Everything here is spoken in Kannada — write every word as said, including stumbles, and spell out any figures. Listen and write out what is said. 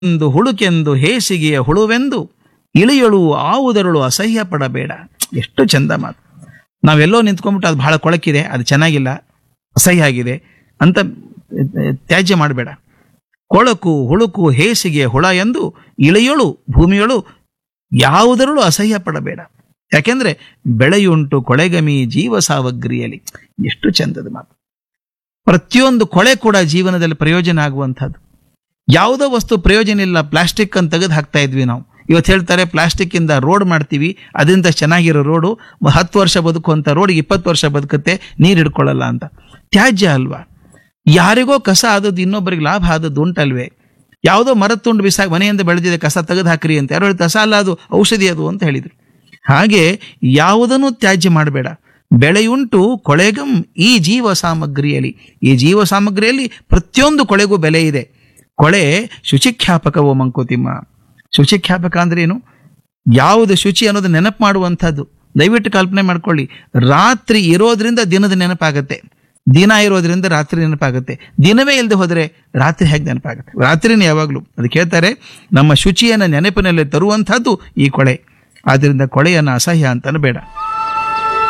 ಎಂದು ಹುಳುಕೆಂದು ಹೇಸಿಗೆಯ ಹುಳುವೆಂದು ಇಳಿಯಳು ಆವುದರಳು ಅಸಹ್ಯ ಪಡಬೇಡ. ಎಷ್ಟು ಚಂದ ಮಾತು. ನಾವೆಲ್ಲೋ ನಿಂತ್ಕೊಂಡ್ಬಿಟ್ಟು ಅದು ಬಹಳ ಕೊಳಕಿದೆ, ಅದು ಚೆನ್ನಾಗಿಲ್ಲ, ಅಸಹ್ಯ ಆಗಿದೆ ಅಂತ ತ್ಯಾಜ್ಯ ಮಾಡಬೇಡ. ಕೊಳಕು ಹುಳುಕು ಹೇಸಿಗೆ ಹುಳ ಎಂದು ಇಳೆಯಳು ಭೂಮಿಯಳು ಯಾವುದರಳು ಅಸಹ್ಯ ಪಡಬೇಡ. ಯಾಕೆಂದ್ರೆ ಬೆಳೆಯುಂಟು ಕೊಳೆಗಮಿ ಜೀವ ಸಾವಗ್ರಿಯಲ್ಲಿ. ಎಷ್ಟು ಚಂದದ ಮಾತು. ಪ್ರತಿಯೊಂದು ಕೊಳೆ ಕೂಡ ಜೀವನದಲ್ಲಿ ಪ್ರಯೋಜನ ಆಗುವಂಥದ್ದು. ಯಾವುದೋ ವಸ್ತು ಪ್ರಯೋಜನ ಇಲ್ಲ, ಪ್ಲಾಸ್ಟಿಕ್ ಅಂತ ತೆಗೆದು ಹಾಕ್ತಾ ಇದ್ವಿ ನಾವು. ಇವತ್ತು ಹೇಳ್ತಾರೆ ಪ್ಲಾಸ್ಟಿಕ್ ಇಂದ ರೋಡ್ ಮಾಡ್ತೀವಿ, ಅದರಿಂದ ಚೆನ್ನಾಗಿರೋ ರೋಡು ಹತ್ತು ವರ್ಷ ಬದುಕುವಂತ ರೋಡ್ ಇಪ್ಪತ್ತು ವರ್ಷ ಬದುಕುತ್ತೆ, ನೀರು ಹಿಡ್ಕೊಳ್ಳಲ್ಲ ಅಂತ. ತ್ಯಾಜ್ಯ ಅಲ್ವಾ? ಯಾರಿಗೋ ಕಸ ಆದದ್ದು ಇನ್ನೊಬ್ಬರಿಗೆ ಲಾಭ ಆದದ್ದು ಉಂಟಲ್ವೇ? ಯಾವುದೋ ಮರದ ತುಂಡು ಬಿಸಾಗಿ ಮನೆಯಿಂದ ಬೆಳೆದಿದೆ, ಕಸ ತೆಗೆದು ಹಾಕ್ರಿ ಅಂತ. ಯಾರು ಹೇಳಿ ಕಸ ಅಲ್ಲ, ಅದು ಔಷಧಿ ಅದು ಅಂತ ಹೇಳಿದ್ರು. ಹಾಗೆ ಯಾವುದನ್ನು ತ್ಯಾಜ್ಯ ಮಾಡಬೇಡ. ಬೆಳೆಯುಂಟು ಕೊಳೆಗಂ ಈ ಜೀವ ಸಾಮಗ್ರಿಯಲ್ಲಿ. ಈ ಜೀವ ಸಾಮಗ್ರಿಯಲ್ಲಿ ಪ್ರತಿಯೊಂದು ಕೊಳೆಗೂ ಬೆಲೆ ಇದೆ. ಕೊಳೆ ಶುಚಿಖ್ಯಾಪಕವೋ ಮಂಕುತಿಮ್ಮ. ಶುಚಿಖ್ಯಾಪಕ ಅಂದ್ರೆ ಏನು? ಯಾವುದು ಶುಚಿ ಅನ್ನೋದು ನೆನಪು ಮಾಡುವಂಥದ್ದು. ದಯವಿಟ್ಟು ಕಲ್ಪನೆ ಮಾಡ್ಕೊಳ್ಳಿ. ರಾತ್ರಿ ಇರೋದ್ರಿಂದ ದಿನದ ನೆನಪಾಗತ್ತೆ, ದಿನ ಇರೋದ್ರಿಂದ ರಾತ್ರಿ ನೆನಪಾಗುತ್ತೆ. ದಿನವೇ ಇಲ್ಲದೆ ಹೋದರೆ ರಾತ್ರಿ ಹೇಗೆ ನೆನಪಾಗುತ್ತೆ? ರಾತ್ರಿನೇ ಯಾವಾಗಲೂ. ಅದಕ್ಕೆ ಹೇಳ್ತಾರೆ ನಮ್ಮ ಶುಚಿಯನ್ನು ನೆನಪಿನಲ್ಲಿ ತರುವಂಥದ್ದು ಈ ಕೊಳೆ. ಆದ್ರಿಂದ ಕೊಳೆಯನ್ನು ಅಸಹ್ಯ ಅಂತನೂ ಬೇಡ.